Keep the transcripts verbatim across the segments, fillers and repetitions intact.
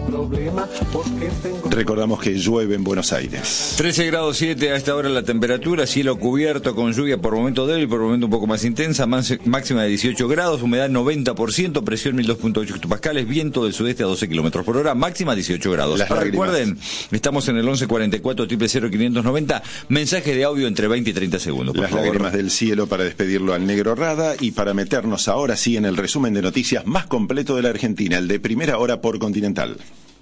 Recordamos que llueve en Buenos Aires. trece grados siete a esta hora la temperatura, cielo cubierto con lluvia por momento débil, por momento un poco más intensa, máxima de dieciocho grados, humedad noventa por ciento, presión mil dos punto ocho hectopascales, viento del sudeste a doce kilómetros por hora, máxima dieciocho grados. Ahora, recuerden, estamos en el once cuarenta y cuatro, triple cero, quinientos noventa, mensaje de audio entre veinte y treinta segundos. Por Las favor. lágrimas del cielo para despedirlo al negro Rada y para meternos ahora sí en el resumen de noticias más completo de la Argentina, el de primera hora por Continental.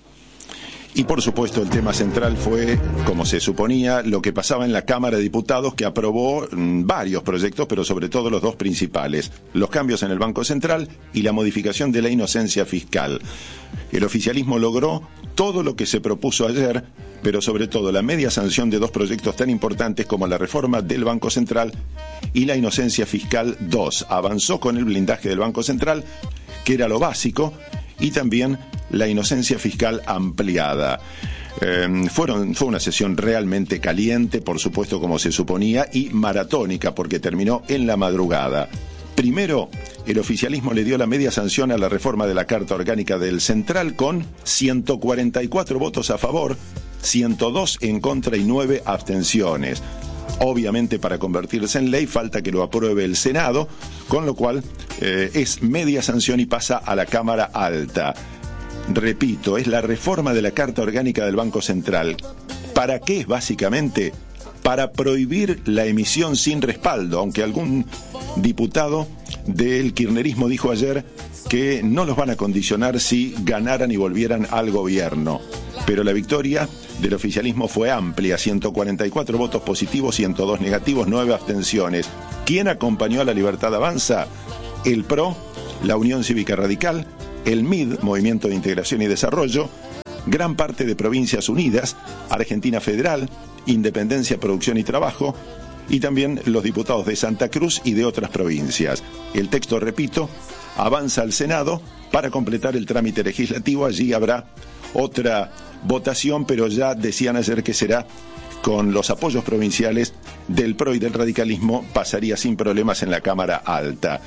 Y por supuesto el tema central fue, como se suponía, lo que pasaba en la Cámara de Diputados, que aprobó mmm, varios proyectos, pero sobre todo los dos principales: los cambios en el Banco Central y la modificación de la inocencia fiscal. El oficialismo logró todo lo que se propuso ayer, pero sobre todo la media sanción de dos proyectos tan importantes como la reforma del Banco Central y la inocencia fiscal dos. Avanzó con el blindaje del Banco Central, que era lo básico, y también la inocencia fiscal ampliada. Eh, fueron, fue una sesión realmente caliente, por supuesto, como se suponía, y maratónica, porque terminó en la madrugada. Primero, el oficialismo le dio la media sanción a la reforma de la Carta Orgánica del Central con ciento cuarenta y cuatro votos a favor, ciento dos en contra y nueve abstenciones. Obviamente, para convertirse en ley falta que lo apruebe el Senado, con lo cual eh, es media sanción y pasa a la Cámara Alta. Repito, es la reforma de la Carta Orgánica del Banco Central. ¿Para qué? Básicamente, para prohibir la emisión sin respaldo, aunque algún diputado del kirchnerismo dijo ayer que no los van a condicionar si ganaran y volvieran al gobierno. Pero la victoria del oficialismo fue amplia: ciento cuarenta y cuatro votos positivos, ciento dos negativos, nueve abstenciones. ¿Quién acompañó a La Libertad Avanza? El P R O, la Unión Cívica Radical, el M I D, Movimiento de Integración y Desarrollo, gran parte de Provincias Unidas, Argentina Federal, Independencia, Producción y Trabajo, y también los diputados de Santa Cruz y de otras provincias. El texto, repito, avanza al Senado para completar el trámite legislativo. Allí habrá otra votación, pero ya decían ayer que será con los apoyos provinciales del P R O y del radicalismo, pasaría sin problemas en la Cámara Alta.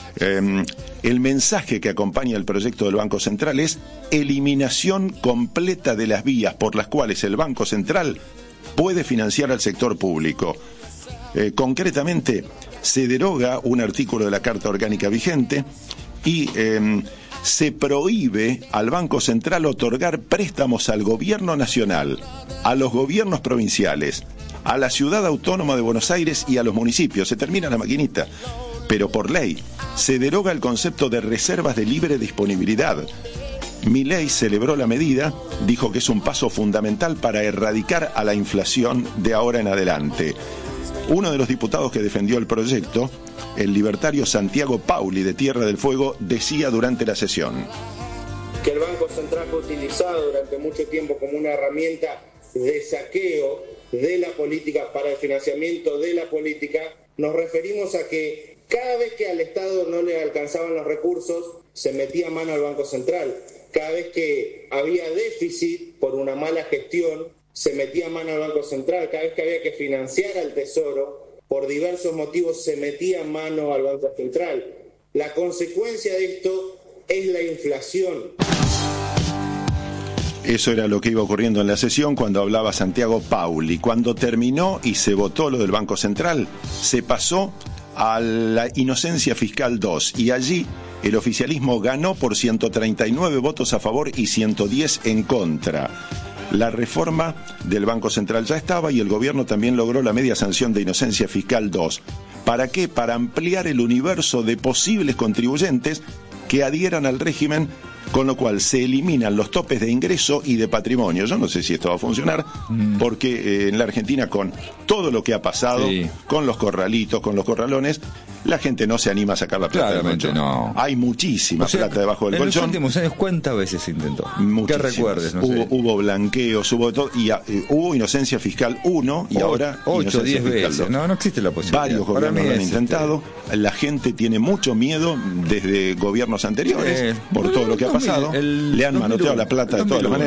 Eh, el mensaje que acompaña el proyecto del Banco Central es eliminación completa de las vías por las cuales el Banco Central puede financiar al sector público. Eh, concretamente, se deroga un artículo de la Carta Orgánica vigente y eh, se prohíbe al Banco Central otorgar préstamos al gobierno nacional, a los gobiernos provinciales, a la Ciudad Autónoma de Buenos Aires y a los municipios. Se termina la maquinita. Pero por ley se deroga el concepto de reservas de libre disponibilidad. Milei celebró la medida, dijo que es un paso fundamental para erradicar a la inflación de ahora en adelante. Uno de los diputados que defendió el proyecto, el libertario Santiago Pauli de Tierra del Fuego, decía durante la sesión que el Banco Central fue utilizado durante mucho tiempo como una herramienta de saqueo de la política para el financiamiento de la política. Nos referimos a que cada vez que al Estado no le alcanzaban los recursos, se metía mano al Banco Central. Cada vez que había déficit por una mala gestión, se metía mano al Banco Central. Cada vez que había que financiar al Tesoro, por diversos motivos, se metía mano al Banco Central. La consecuencia de esto es la inflación. Eso era lo que iba ocurriendo en la sesión cuando hablaba Santiago Pauli. Cuando terminó y se votó lo del Banco Central, se pasó a la inocencia fiscal dos, y allí el oficialismo ganó por ciento treinta y nueve votos a favor y ciento diez en contra. La reforma del Banco Central ya estaba y el gobierno también logró la media sanción de inocencia fiscal dos. ¿Para qué? Para ampliar el universo de posibles contribuyentes que adhieran al régimen, con lo cual se eliminan los topes de ingreso y de patrimonio. Yo no sé si esto va a funcionar, mm. porque eh, en la Argentina, con todo lo que ha pasado, sí, con los corralitos, con los corralones, la gente no se anima a sacar la plata Claramente del colchón. No. Hay muchísima, o sea, plata debajo del en colchón. En los últimos años, ¿cuántas veces se intentó? Muchísimas. ¿Qué recuerdes? No hubo, sé. hubo blanqueos, hubo todo, y eh, hubo inocencia fiscal uno y o, ahora ocho, diez veces. dos. No, no existe la posibilidad. Varios gobiernos lo han intentado. Este... La gente tiene mucho miedo desde gobiernos anteriores eh, por todo lo que ha pasado. El, Le han manoteado la plata de todas las maneras.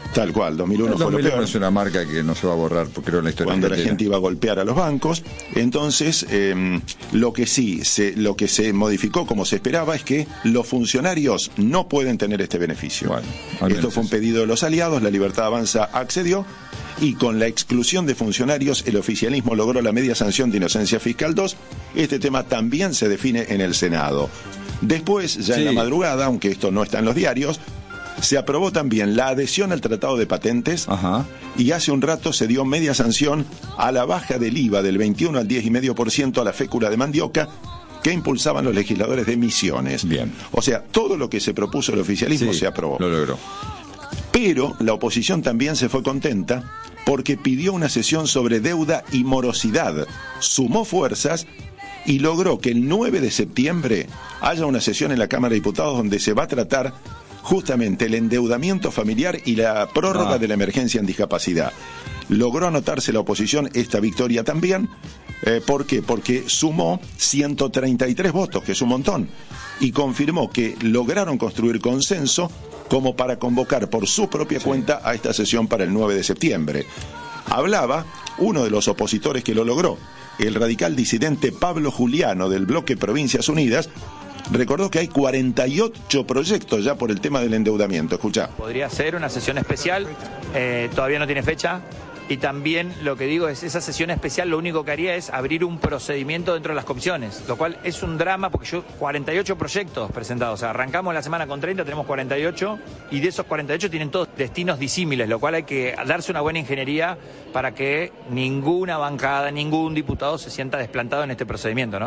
Tal cual, dos mil uno fue lo peor. Es una marca que no se va a borrar, porque creo en la historia. Cuando la gente iba a golpear a los bancos. Entonces, eh, lo que sí, se, lo que se modificó como se esperaba es que los funcionarios no pueden tener este beneficio. Bueno, esto fue un pedido de los aliados, la Libertad Avanza accedió, y con la exclusión de funcionarios, el oficialismo logró la media sanción de inocencia fiscal dos. Este tema también se define en el Senado. Después, ya sí. en la madrugada, aunque esto no está en los diarios, se aprobó también la adhesión al Tratado de Patentes. Ajá. Y hace un rato se dio media sanción a la baja del I V A del veintiuno al diez coma cinco por ciento a la fécula de mandioca que impulsaban los legisladores de Misiones. Bien. O sea, todo lo que se propuso el oficialismo sí, se aprobó. Lo logró. Pero la oposición también se fue contenta porque pidió una sesión sobre deuda y morosidad. Sumó fuerzas y logró que el nueve de septiembre haya una sesión en la Cámara de Diputados donde se va a tratar justamente el endeudamiento familiar y la prórroga ah. de la emergencia en discapacidad. Logró anotarse la oposición esta victoria también. Eh, ¿Por qué? Porque sumó ciento treinta y tres votos, que es un montón, y confirmó que lograron construir consenso como para convocar por su propia sí. cuenta a esta sesión para el nueve de septiembre. Hablaba uno de los opositores que lo logró, el radical disidente Pablo Juliano del bloque Provincias Unidas. Recordó que hay cuarenta y ocho proyectos ya por el tema del endeudamiento. Escuchá. Podría ser una sesión especial, eh, todavía no tiene fecha. Y también lo que digo es, esa sesión especial lo único que haría es abrir un procedimiento dentro de las comisiones, lo cual es un drama porque yo, cuarenta y ocho proyectos presentados, o sea, arrancamos la semana con treinta, tenemos cuarenta y ocho, y de esos cuarenta y ocho tienen todos destinos disímiles, lo cual hay que darse una buena ingeniería para que ninguna bancada, ningún diputado se sienta desplantado en este procedimiento, ¿no?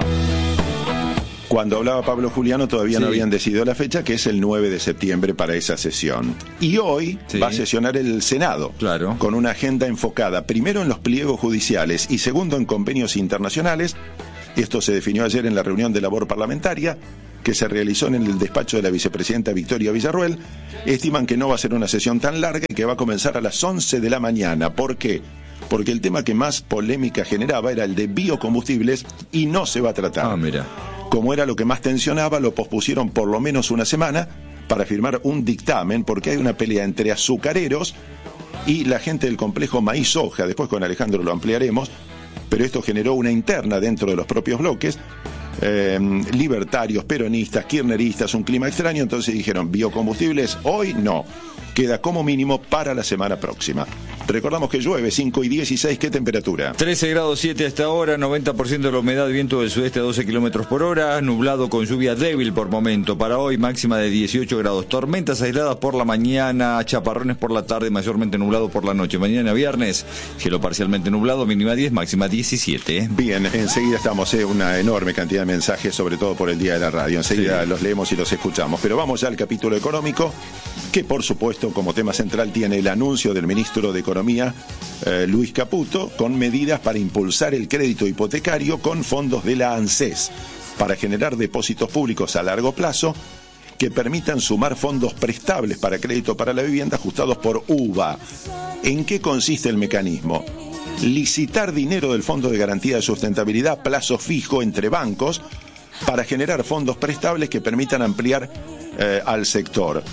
Cuando hablaba Pablo Juliano todavía sí. no habían decidido la fecha, que es el nueve de septiembre para esa sesión. Y hoy sí. va a sesionar el Senado, claro. con una agenda enfocada primero en los pliegos judiciales y segundo en convenios internacionales. Esto se definió ayer en la reunión de labor parlamentaria que se realizó en el despacho de la vicepresidenta Victoria Villarruel. Estiman que no va a ser una sesión tan larga y que va a comenzar a las once de la mañana. ¿Por qué? Porque el tema que más polémica generaba era el de biocombustibles y no se va a tratar. Ah, mira. Como era lo que más tensionaba, lo pospusieron por lo menos una semana para firmar un dictamen, porque hay una pelea entre azucareros y la gente del complejo Maíz Soja. Después con Alejandro lo ampliaremos, pero esto generó una interna dentro de los propios bloques. Eh, libertarios, peronistas, kirchneristas, un clima extraño. Entonces dijeron, biocombustibles hoy no, queda como mínimo para la semana próxima. Recordamos que llueve, cinco y dieciséis, ¿qué temperatura? trece grados siete hasta ahora, noventa por ciento de la humedad, viento del sudeste a doce kilómetros por hora, nublado con lluvia débil por momento. Para hoy, máxima de dieciocho grados, tormentas aisladas por la mañana, chaparrones por la tarde, mayormente nublado por la noche. Mañana viernes, cielo parcialmente nublado, mínima diez, máxima diecisiete. Bien, enseguida estamos, eh, una enorme cantidad de mensajes, sobre todo por el día de la radio. Enseguida sí. los leemos y los escuchamos. Pero vamos ya al capítulo económico, que por supuesto como tema central tiene el anuncio del ministro de Economía, eh, Luis Caputo, con medidas para impulsar el crédito hipotecario con fondos de la ANSES, para generar depósitos públicos a largo plazo que permitan sumar fondos prestables para crédito para la vivienda ajustados por U V A. ¿En qué consiste el mecanismo? Licitar dinero del Fondo de Garantía de Sustentabilidad a plazo fijo entre bancos para generar fondos prestables que permitan ampliar eh, al sector.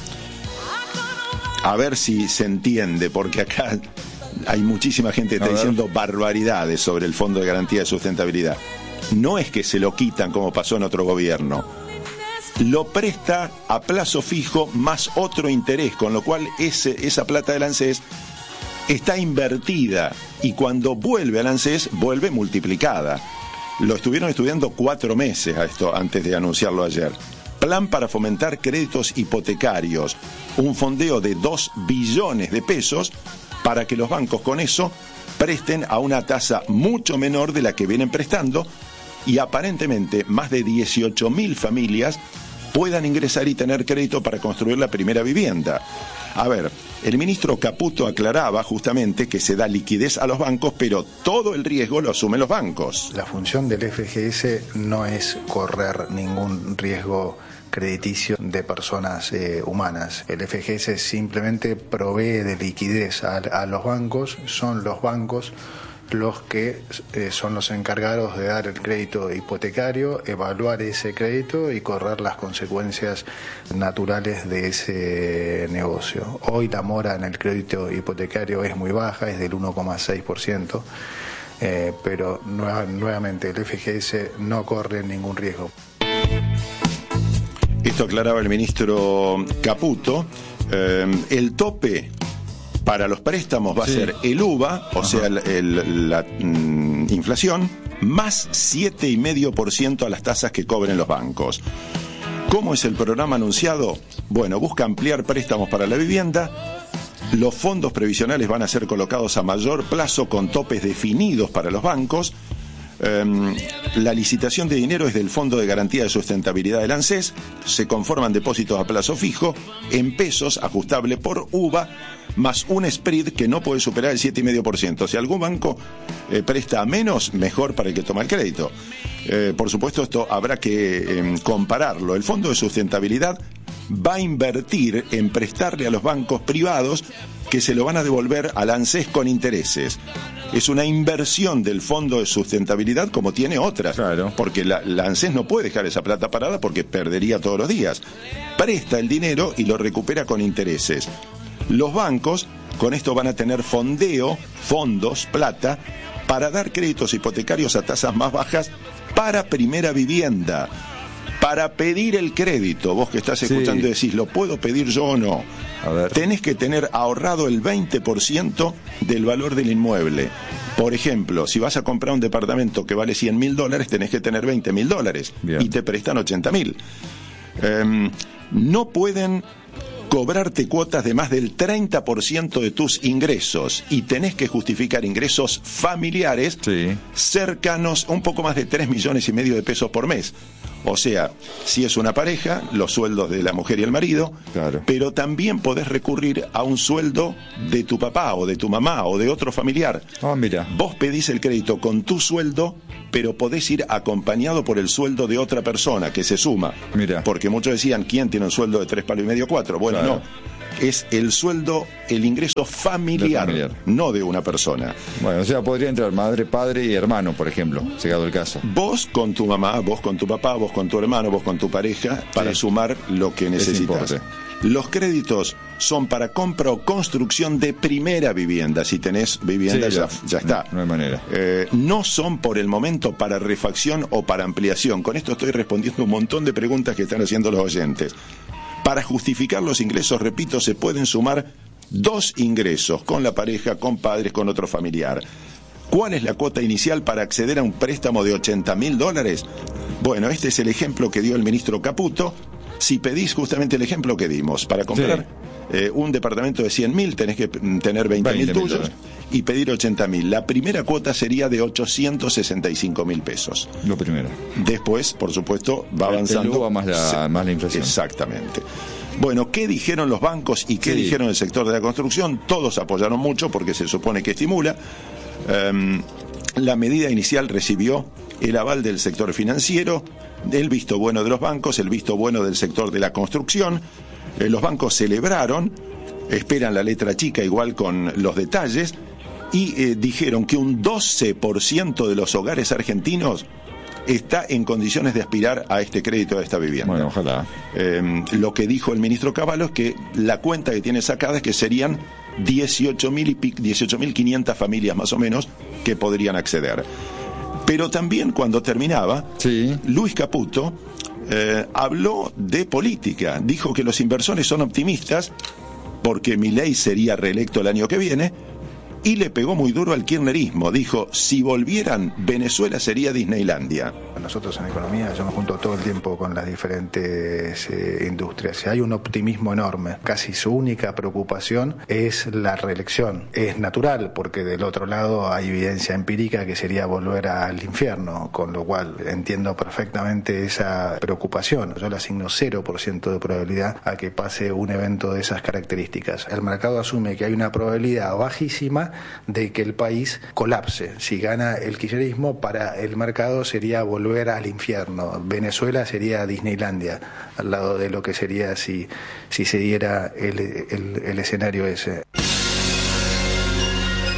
A ver si se entiende, porque acá hay muchísima gente que está diciendo barbaridades sobre el Fondo de Garantía de Sustentabilidad. No es que se lo quitan como pasó en otro gobierno. Lo presta a plazo fijo más otro interés, con lo cual ese, esa plata del ANSES está invertida y cuando vuelve al ANSES vuelve multiplicada. Lo estuvieron estudiando cuatro meses a esto antes de anunciarlo ayer. Plan para fomentar créditos hipotecarios, un fondeo de dos billones de pesos para que los bancos con eso presten a una tasa mucho menor de la que vienen prestando y aparentemente más de dieciocho mil familias puedan ingresar y tener crédito para construir la primera vivienda. A ver, el ministro Caputo aclaraba justamente que se da liquidez a los bancos, pero todo el riesgo lo asumen los bancos. La función del F G S no es correr ningún riesgo crediticio de personas eh, humanas. El F G S simplemente provee de liquidez a, a los bancos. Son los bancos los que eh, son los encargados de dar el crédito hipotecario, evaluar ese crédito y correr las consecuencias naturales de ese negocio. Hoy la mora en el crédito hipotecario es muy baja, es del uno coma seis por ciento, eh, pero nueva, nuevamente el F G S no corre ningún riesgo. Esto aclaraba el ministro Caputo. Eh, el tope para los préstamos va sí. a ser el U V A, o Ajá. sea, el, el, la mm, inflación, más siete coma cinco por ciento a las tasas que cobren los bancos. ¿Cómo es el programa anunciado? Bueno, busca ampliar préstamos para la vivienda. Los fondos previsionales van a ser colocados a mayor plazo con topes definidos para los bancos. Um, la licitación de dinero es del Fondo de Garantía de Sustentabilidad del ANSES. Se conforman depósitos a plazo fijo en pesos, ajustable por U V A, más un spread que no puede superar el siete coma cinco por ciento. Si algún banco eh, presta menos, mejor para el que toma el crédito. Eh, por supuesto, esto habrá que eh, compararlo. El Fondo de Sustentabilidad va a invertir en prestarle a los bancos privados que se lo van a devolver al ANSES con intereses. Es una inversión del Fondo de Sustentabilidad como tiene otras, claro. porque la, la ANSES no puede dejar esa plata parada porque perdería todos los días. Presta el dinero y lo recupera con intereses. Los bancos con esto van a tener fondeo, fondos, plata, para dar créditos hipotecarios a tasas más bajas para primera vivienda. Para pedir el crédito, vos que estás escuchando sí. decís, ¿lo puedo pedir yo o no? A ver. Tenés que tener ahorrado el veinte por ciento del valor del inmueble. Por ejemplo, si vas a comprar un departamento que vale cien mil dólares, tenés que tener veinte mil dólares y te prestan ochenta mil. Um, no pueden cobrarte cuotas de más del treinta por ciento de tus ingresos y tenés que justificar ingresos familiares sí. cercanos a un poco más de tres millones y medio de pesos por mes. O sea, si es una pareja, los sueldos de la mujer y el marido, claro. pero también podés recurrir a un sueldo de tu papá o de tu mamá o de otro familiar. Oh, mira. Vos pedís el crédito con tu sueldo, pero podés ir acompañado por el sueldo de otra persona que se suma. Mira. Porque muchos decían, ¿quién tiene un sueldo de tres palos y medio, cuatro? Bueno, claro. no. Es el sueldo, el ingreso familiar, familiar, no de una persona. Bueno, o sea, podría entrar madre, padre y hermano, por ejemplo, llegado el caso. Vos con tu mamá, vos con tu papá, vos con tu hermano, vos con tu pareja, para sí. sumar lo que necesitas. Los créditos son para compra o construcción de primera vivienda. Si tenés vivienda, sí, ya, ya, ya está. No, no hay manera. Eh, no son por el momento para refacción o para ampliación. Con esto estoy respondiendo un montón de preguntas que están haciendo los oyentes. Para justificar los ingresos, repito, se pueden sumar dos ingresos, con la pareja, con padres, con otro familiar. ¿Cuál es la cuota inicial para acceder a un préstamo de ochenta mil dólares? Bueno, este es el ejemplo que dio el ministro Caputo. Si pedís justamente el ejemplo que dimos, para comprar sí. eh, un departamento de cien mil, tenés que tener veinte mil tuyos dólares. Y pedir ochenta mil. La primera cuota sería de ochocientos sesenta y cinco mil pesos. Lo primero. Después, por supuesto, va avanzando. El U V A más la, más la inflación. Exactamente. Bueno, ¿qué dijeron los bancos y qué sí. dijeron el sector de la construcción? Todos apoyaron mucho porque se supone que estimula. Um, la medida inicial recibió el aval del sector financiero, el visto bueno de los bancos, el visto bueno del sector de la construcción. Eh, los bancos celebraron, esperan la letra chica igual con los detalles, y eh, dijeron que un doce por ciento de los hogares argentinos está en condiciones de aspirar a este crédito de esta vivienda. Bueno, ojalá. Eh, lo que dijo el ministro Cavallo es que la cuenta que tiene sacada es que serían dieciocho mil quinientas familias más o menos que podrían acceder. Pero también cuando terminaba, sí. Luis Caputo eh, habló de política. Dijo que los inversores son optimistas porque Milei sería reelecto el año que viene, y le pegó muy duro al kirchnerismo. Dijo, si volvieran, Venezuela sería Disneylandia. Nosotros en economía, yo me junto todo el tiempo con las diferentes eh, industrias. Hay un optimismo enorme. Casi su única preocupación es la reelección. Es natural, porque del otro lado hay evidencia empírica que sería volver al infierno, con lo cual entiendo perfectamente esa preocupación. Yo le asigno cero por ciento de probabilidad a que pase un evento de esas características. El mercado asume que hay una probabilidad bajísima de que el país colapse. Si gana el kirchnerismo, para el mercado sería volver al infierno. Venezuela sería Disneylandia, al lado de lo que sería si, si se diera el, el, el escenario ese.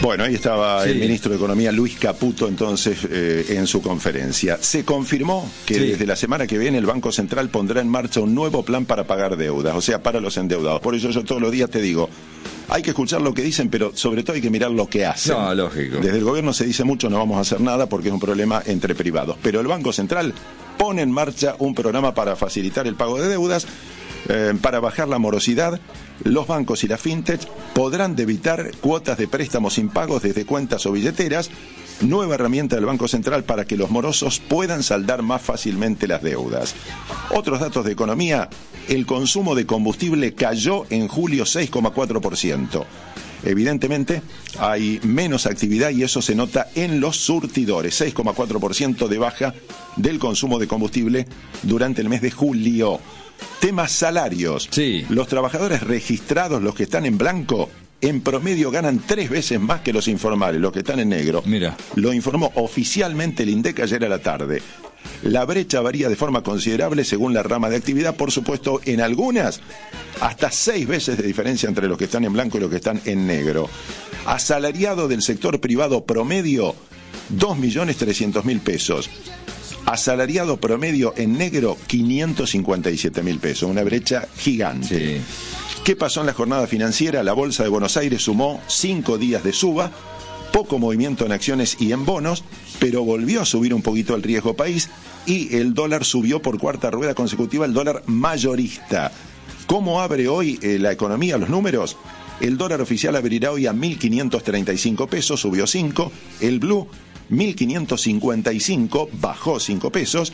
Bueno, ahí estaba sí. el ministro de Economía, Luis Caputo, entonces, eh, en su conferencia. Se confirmó que sí. desde la semana que viene el Banco Central pondrá en marcha un nuevo plan para pagar deudas, o sea, para los endeudados. Por eso yo todos los días te digo, hay que escuchar lo que dicen, pero sobre todo hay que mirar lo que hacen. No, lógico. Desde el gobierno se dice mucho, no vamos a hacer nada porque es un problema entre privados. Pero el Banco Central pone en marcha un programa para facilitar el pago de deudas, eh, para bajar la morosidad. Los bancos y la fintech podrán debitar cuotas de préstamos impagos desde cuentas o billeteras, nueva herramienta del Banco Central para que los morosos puedan saldar más fácilmente las deudas. Otros datos de economía, el consumo de combustible cayó en julio seis coma cuatro por ciento. Evidentemente hay menos actividad y eso se nota en los surtidores, seis coma cuatro por ciento de baja del consumo de combustible durante el mes de julio. Temas salarios. Sí. Los trabajadores registrados, los que están en blanco, en promedio ganan tres veces más que los informales, los que están en negro. Mira. Lo informó oficialmente el INDEC ayer a la tarde. La brecha varía de forma considerable según la rama de actividad, por supuesto, en algunas hasta seis veces de diferencia entre los que están en blanco y los que están en negro. Asalariado del sector privado promedio, dos millones trescientos mil pesos. Asalariado promedio en negro, quinientos cincuenta y siete mil pesos, una brecha gigante. Sí. ¿Qué pasó en la jornada financiera? La Bolsa de Buenos Aires sumó cinco días de suba, poco movimiento en acciones y en bonos, pero volvió a subir un poquito el riesgo país y el dólar subió por cuarta rueda consecutiva, el dólar mayorista. ¿Cómo abre hoy eh, la economía, los números? El dólar oficial abrirá hoy a mil quinientos treinta y cinco pesos, subió cinco. El blue, mil quinientos cincuenta y cinco, bajó cinco pesos.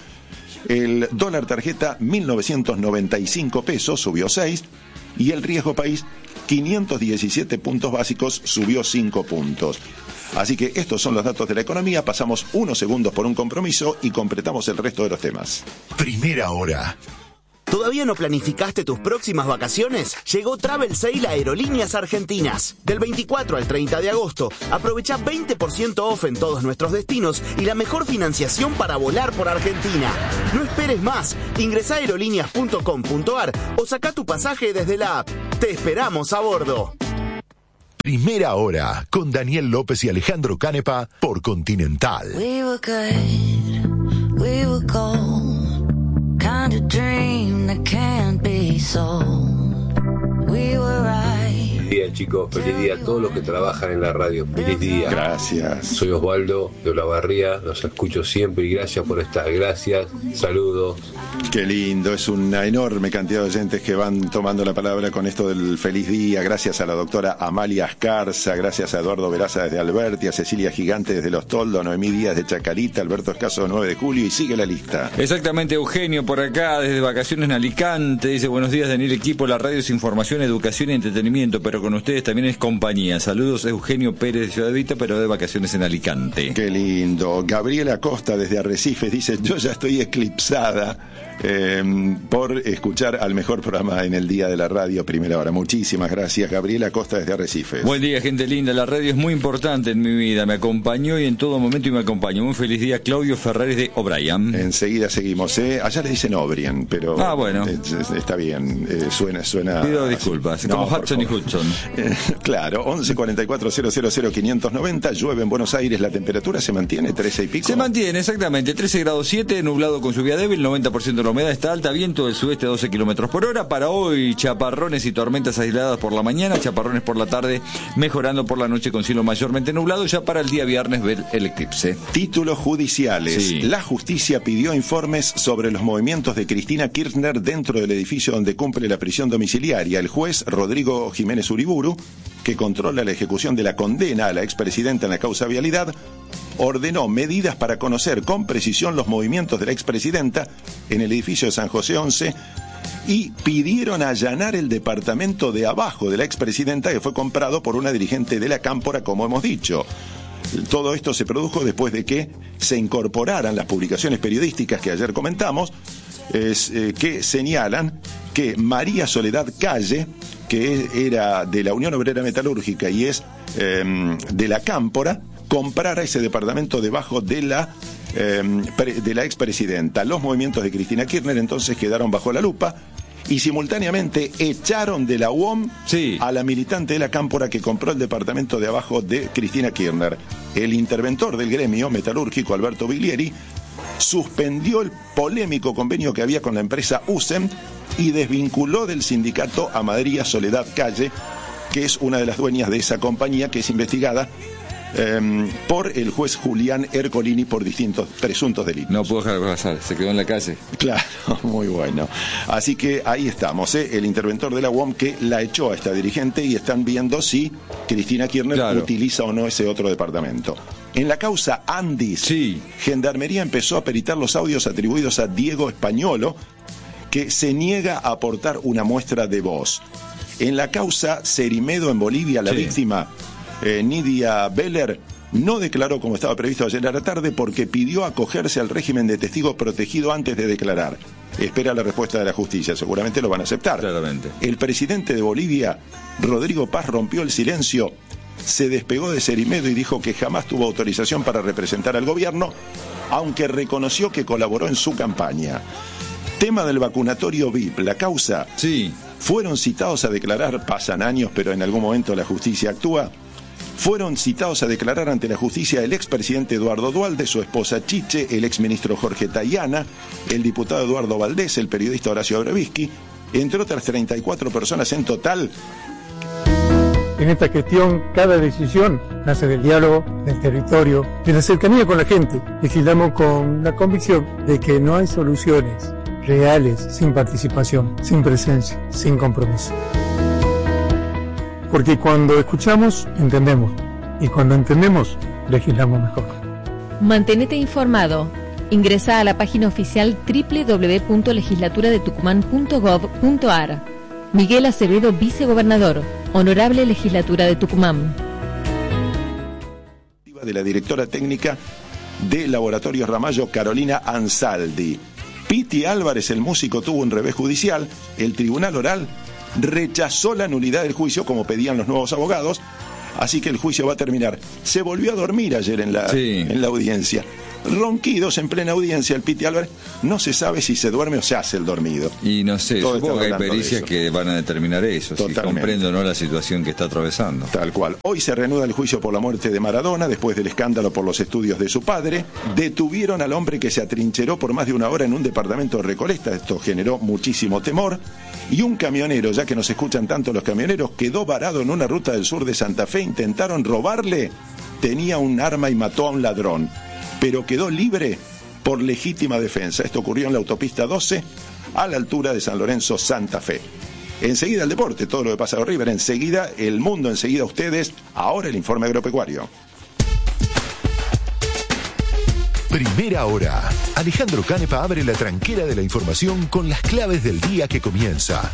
El dólar tarjeta, mil novecientos noventa y cinco pesos, subió seis. Y el riesgo país, quinientos diecisiete puntos básicos, subió cinco puntos. Así que estos son los datos de la economía. Pasamos unos segundos por un compromiso y completamos el resto de los temas. Primera hora. ¿Todavía no planificaste tus próximas vacaciones? Llegó Travel Sale a Aerolíneas Argentinas. Del veinticuatro al treinta de agosto, aprovecha veinte por ciento off en todos nuestros destinos y la mejor financiación para volar por Argentina. No esperes más. Ingresá a aerolíneas punto com punto ar o saca tu pasaje desde la app. Te esperamos a bordo. Primera hora con Daniel López y Alejandro Canepa por Continental. We were good, we were gold. Kind of dream that can't be sold. We were right. Feliz día, chicos, feliz día a todos los que trabajan en la radio, feliz día. Gracias. Soy Osvaldo de Olavarría, los escucho siempre y gracias por estar, gracias, saludos. Qué lindo, es una enorme cantidad de oyentes que van tomando la palabra con esto del feliz día. Gracias a la doctora Amalia Ascarza, gracias a Eduardo Veraza desde Alberti, a Cecilia Gigante desde Los Toldos, Noemí Díaz de Chacarita, Alberto Escaso nueve de julio y sigue la lista. Exactamente, Eugenio por acá, desde vacaciones en Alicante, dice buenos días Daniel, equipo, la radio es información, educación y entretenimiento, pero con ustedes también es compañía. Saludos, Eugenio Pérez de Ciudad Vita, pero de vacaciones en Alicante. Qué lindo. Gabriela Costa desde Arrecifes dice, yo ya estoy eclipsada Eh, por escuchar al mejor programa en el día de la radio, primera hora. Muchísimas gracias, Gabriela Costa desde Arrecifes. Buen día, gente linda, la radio es muy importante en mi vida, me acompañó y en todo momento y me acompañó. Muy feliz día, Claudio Ferrares de O'Brien. Enseguida seguimos, ¿eh? Allá le dicen O'Brien, pero ah, bueno. eh, está bien, eh, suena, suena. Pido disculpas, no, como Hudson y Hudson. Eh, claro, once cuarenta y cuatro cero cero cero quinientos noventa, llueve en Buenos Aires, la temperatura se mantiene, trece y pico. Se mantiene, exactamente, trece grados siete, nublado con lluvia débil, noventa por ciento de la humedad está alta, viento del sudeste a doce kilómetros por hora. Para hoy, chaparrones y tormentas aisladas por la mañana, chaparrones por la tarde, mejorando por la noche con cielo mayormente nublado. Ya para el día viernes ver el eclipse. Títulos judiciales. Sí. La justicia pidió informes sobre los movimientos de Cristina Kirchner dentro del edificio donde cumple la prisión domiciliaria. El juez Rodrigo Jiménez Uriburu, que controla la ejecución de la condena a la expresidenta en la causa Vialidad, ordenó medidas para conocer con precisión los movimientos de la expresidenta en el edificio de San José once y pidieron allanar el departamento de abajo de la expresidenta que fue comprado por una dirigente de la Cámpora, como hemos dicho. Todo esto se produjo después de que se incorporaran las publicaciones periodísticas que ayer comentamos, es, eh, que señalan que María Soledad Calle, que era de la Unión Obrera Metalúrgica y es eh, de la Cámpora, comprara ese departamento debajo de la eh, pre, de la expresidenta. Los movimientos de Cristina Kirchner entonces quedaron bajo la lupa y simultáneamente echaron de la U O M sí. a la militante de la Cámpora que compró el departamento de abajo de Cristina Kirchner. El interventor del gremio metalúrgico, Alberto Biglieri, suspendió el polémico convenio que había con la empresa U S E M y desvinculó del sindicato a María Soledad Calle, que es una de las dueñas de esa compañía, que es investigada eh, por el juez Julián Ercolini por distintos presuntos delitos. No puedo dejar de pasar, se quedó en la calle. Claro, muy bueno. Así que ahí estamos, ¿eh? El interventor de la U O M que la echó a esta dirigente y están viendo si Cristina Kirchner claro. utiliza o no ese otro departamento. En la causa Andis, sí. Gendarmería empezó a peritar los audios atribuidos a Diego Españolo, que se niega a aportar una muestra de voz. En la causa Cerimedo en Bolivia, la sí. víctima eh, Nidia Beller no declaró como estaba previsto ayer a la tarde porque pidió acogerse al régimen de testigo protegido antes de declarar. Espera la respuesta de la justicia, seguramente lo van a aceptar. Claramente. El presidente de Bolivia, Rodrigo Paz, rompió el silencio, se despegó de Cerimedo y dijo que jamás tuvo autorización para representar al gobierno, aunque reconoció que colaboró en su campaña. Tema del vacunatorio V I P, la causa. Sí. Fueron citados a declarar, pasan años, pero en algún momento la justicia actúa. Fueron citados a declarar ante la justicia el expresidente Eduardo Duhalde, su esposa Chiche, el exministro Jorge Tayana, el diputado Eduardo Valdés, el periodista Horacio Brevisky, entre otras treinta y cuatro personas en total. En esta gestión, cada decisión nace del diálogo, del territorio, de la cercanía con la gente. Legislamos con la convicción de que no hay soluciones reales sin participación, sin presencia, sin compromiso. Porque cuando escuchamos, entendemos. Y cuando entendemos, legislamos mejor. Mantenete informado. Ingresa a la página oficial doble u doble u doble u punto legislatura de tucumán punto gov punto ar. Miguel Acevedo, vicegobernador. Honorable Legislatura de Tucumán. De la directora técnica de Laboratorios Ramallo, Carolina Ansaldi. Piti Álvarez, el músico, tuvo un revés judicial. El tribunal oral rechazó la nulidad del juicio, como pedían los nuevos abogados, así que el juicio va a terminar. Se volvió a dormir ayer en la, sí. en la audiencia. Ronquidos en plena audiencia, el Piti Álvarez. No se sabe si se duerme o se hace el dormido. Y no sé, Todo supongo que hay pericias que van a determinar eso. Totalmente. Si comprendo o no la situación que está atravesando. Tal cual. Hoy se reanuda el juicio por la muerte de Maradona, después del escándalo por los estudios de su padre. Detuvieron al hombre que se atrincheró por más de una hora en un departamento de Recoleta. Esto generó muchísimo temor. Y un camionero, ya que nos escuchan tanto los camioneros, quedó varado en una ruta del sur de Santa Fe. Intentaron robarle, tenía un arma y mató a un ladrón, pero quedó libre por legítima defensa. Esto ocurrió en la autopista doce, a la altura de San Lorenzo, Santa Fe. Enseguida el deporte, todo lo que pasa en River, enseguida el mundo, enseguida ustedes. Ahora el informe agropecuario. Primera hora. Alejandro Canepa abre la tranquera de la información con las claves del día que comienza.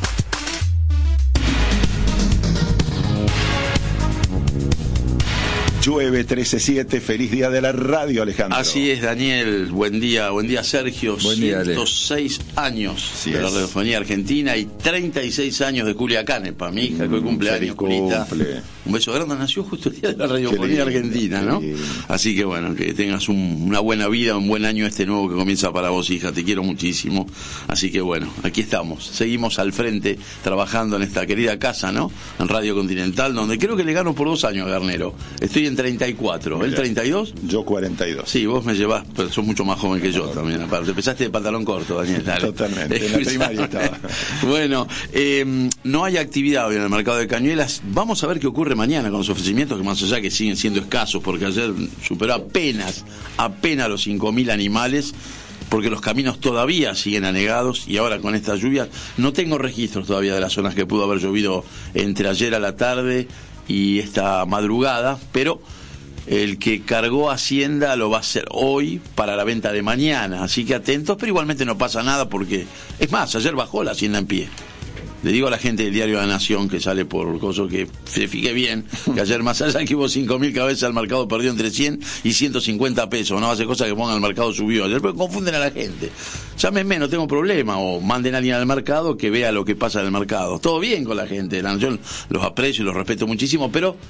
Llueve trece siete, feliz día de la radio, Alejandro. Así es, Daniel, buen día, buen día, Sergio. Buen día, ciento seis años sí de es. la radiofonía argentina y treinta y seis años de Julia Canepa, mi hija, que hoy cumpleaños, Julita. Cumple. Un beso grande, nació justo el día de la radiofonía argentina, ¿no? Así que bueno, que tengas un, una buena vida, un buen año este nuevo que comienza para vos, hija, te quiero muchísimo. Así que bueno, aquí estamos, seguimos al frente, trabajando en esta querida casa, ¿no? En Radio Continental, donde creo que le gano por dos años a Garnero. Estoy en treinta y cuatro, ¿él treinta y dos? Yo cuarenta y dos. Sí, vos me llevás, pero sos mucho más joven que yo también, aparte. Empezaste de pantalón corto, Daniel. Dale. Totalmente, en la primaria estaba. Bueno, eh, no hay actividad hoy en el mercado de Cañuelas. Vamos a ver qué ocurre mañana con los ofrecimientos, que más allá que siguen siendo escasos, porque ayer superó apenas, apenas los cinco mil animales, porque los caminos todavía siguen anegados y ahora con estas lluvias no tengo registros todavía de las zonas que pudo haber llovido entre ayer a la tarde y esta madrugada, pero el que cargó Hacienda lo va a hacer hoy para la venta de mañana, así que atentos, pero igualmente no pasa nada porque, es más, ayer bajó la Hacienda en pie. Le digo a la gente del diario La Nación que sale por cosas que se fije bien, que ayer más allá que hubo cinco mil cabezas, el mercado perdió entre cien y ciento cincuenta pesos, no hace cosa que pongan el mercado subió ayer, pero confunden a la gente. Llámenme, no tengo problema, o manden a alguien al mercado que vea lo que pasa en el mercado. Todo bien con la gente de La Nación, los aprecio y los respeto muchísimo, pero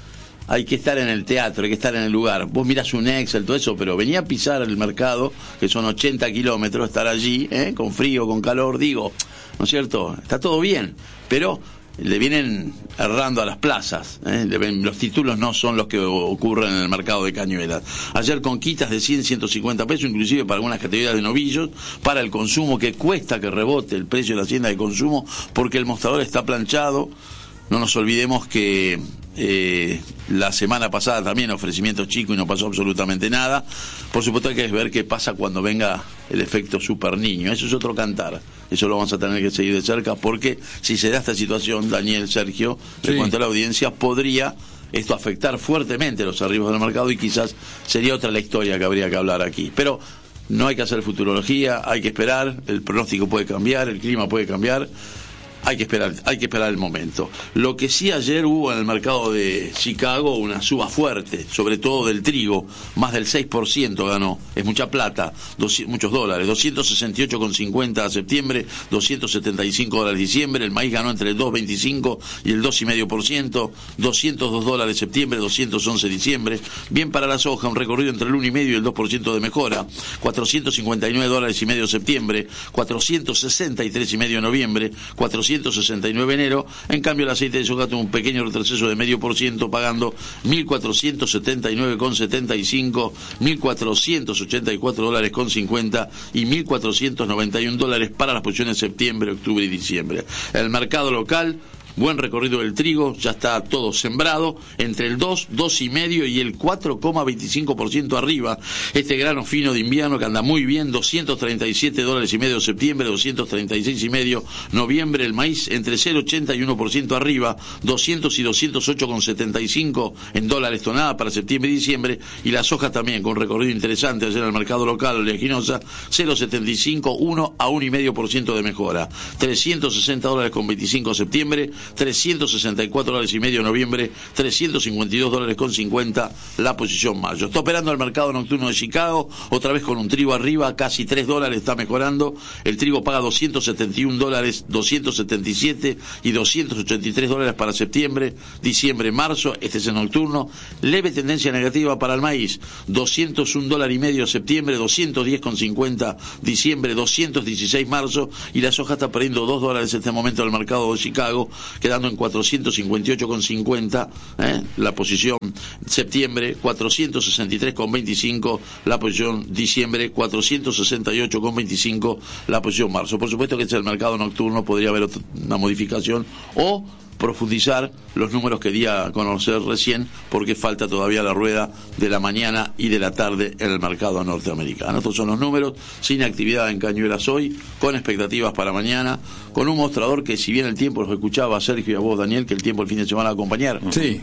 hay que estar en el teatro, hay que estar en el lugar. Vos mirás un Excel, todo eso, pero venía a pisar el mercado, que son ochenta kilómetros, estar allí, ¿eh? Con frío, con calor, digo, ¿no es cierto? Está todo bien, pero le vienen errando a las plazas, ¿eh? Le ven, los títulos no son los que ocurren en el mercado de Cañuelas. Ayer con quitas de cien, ciento cincuenta pesos, inclusive para algunas categorías de novillos, para el consumo, que cuesta que rebote el precio de la hacienda de consumo, porque el mostrador está planchado. No nos olvidemos que eh, la semana pasada también ofrecimientos chicos y no pasó absolutamente nada. Por supuesto hay que ver qué pasa cuando venga el efecto super niño. Eso es otro cantar. Eso lo vamos a tener que seguir de cerca, porque si se da esta situación, Daniel, Sergio, sí, en cuanto a la audiencia, podría esto afectar fuertemente los arribos del mercado, y quizás sería otra la historia que habría que hablar aquí. Pero no hay que hacer futurología, hay que esperar, el pronóstico puede cambiar, el clima puede cambiar. Hay que esperar, hay que esperar el momento. Lo que sí ayer hubo en el mercado de Chicago, una suba fuerte, sobre todo del trigo, más del seis por ciento ganó, es mucha plata, doscientos, muchos dólares, doscientos sesenta y ocho con cincuenta a septiembre, doscientos setenta y cinco dólares diciembre, el maíz ganó entre el dos coma veinticinco y el dos coma cinco por ciento, doscientos dos dólares septiembre, doscientos once diciembre, bien para la soja, un recorrido entre el uno coma cinco y el dos por ciento de mejora, cuatrocientos cincuenta y nueve dólares y medio septiembre, cuatrocientos sesenta y tres y medio noviembre, cuatrocientos sesenta y nueve enero. En cambio el aceite de soja tuvo un pequeño retroceso de medio por ciento, pagando mil cuatrocientos setenta y nueve con setenta y cinco, mil cuatrocientos ochenta y cuatro dólares con cincuenta y mil cuatrocientos noventa y uno dólares para las posiciones de septiembre, octubre y diciembre. El mercado local, buen recorrido del trigo, ya está todo sembrado, entre el dos, dos y medio y el cuatro coma veinticinco por ciento arriba. Este grano fino de invierno que anda muy bien, doscientos treinta y siete dólares y medio septiembre, doscientos treinta y seis y medio noviembre. El maíz entre cero coma ochenta y uno por ciento arriba, doscientos y doscientos ocho con setenta y cinco en dólares tonelada para septiembre y diciembre. Y la soja también con recorrido interesante ayer en el mercado local, oleaginosa, cero coma setenta y cinco, uno a uno coma cinco por ciento de mejora, trescientos sesenta dólares con veinticinco septiembre, trescientos sesenta y cuatro dólares y medio noviembre, trescientos cincuenta y dos dólares con cincuenta la posición mayo. Está operando el mercado nocturno de Chicago, otra vez con un trigo arriba, casi tres dólares está mejorando. El trigo paga doscientos setenta y un dólares, doscientos setenta y siete y doscientos ochenta y tres dólares para septiembre, diciembre, marzo. Este es el nocturno. Leve tendencia negativa para el maíz, doscientos un dólares y medio septiembre, doscientos diez con cincuenta diciembre, doscientos dieciséis marzo. Y la soja está perdiendo dos dólares en este momento en el mercado de Chicago, quedando en cuatrocientos cincuenta y ocho con cincuenta, ¿eh? La posición septiembre, cuatrocientos sesenta y tres con veinticinco la posición diciembre, cuatrocientos sesenta y ocho con veinticinco la posición marzo. Por supuesto que este es el mercado nocturno, podría haber otra, una modificación o profundizar los números que di a conocer recién, porque falta todavía la rueda de la mañana y de la tarde en el mercado norteamericano. Estos son los números, sin actividad en Cañuelas hoy, con expectativas para mañana, con un mostrador que, si bien el tiempo, los escuchaba a Sergio y a vos, Daniel, que el tiempo el fin de semana va a acompañar. Sí.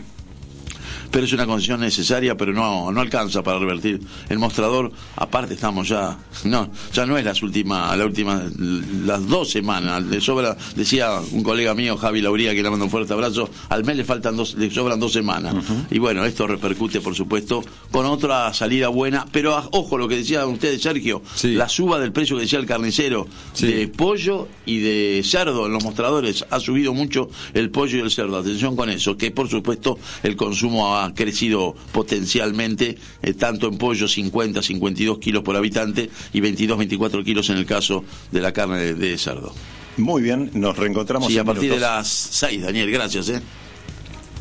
Pero es una condición necesaria, pero no no alcanza para revertir el mostrador. Aparte estamos ya, no, ya no es las últimas, la última, las dos semanas, le sobra, decía un colega mío, Javi Lauría, que le mando un fuerte abrazo, al mes le faltan dos, le sobran dos semanas. Uh-huh. Y bueno, esto repercute, por supuesto, con otra salida buena, pero ojo lo que decía usted, Sergio, sí, la suba del precio que decía el carnicero, sí, de pollo y de cerdo en los mostradores, ha subido mucho el pollo y el cerdo. Atención con eso, que por supuesto el consumo ha ha crecido potencialmente, eh, tanto en pollo cincuenta, cincuenta y dos kilos por habitante y veintidós, veinticuatro kilos en el caso de la carne de, de cerdo. Muy bien, nos reencontramos. Sí, en a partir minutos. de las seis, Daniel, gracias. ¿eh?